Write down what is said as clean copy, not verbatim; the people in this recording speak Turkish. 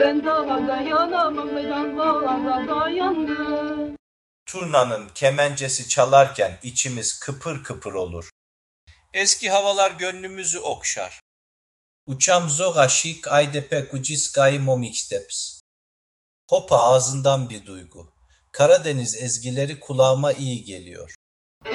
Ben daha dayanamam, dayanmaya dayandım. Turnanın kemencesi çalarken içimiz kıpır kıpır olur. Eski havalar gönlümüzü okşar. Uçam zoga şik aydepe kuciskayı momiksteps. Hopa ağzından bir duygu. Karadeniz ezgileri kulağıma iyi geliyor.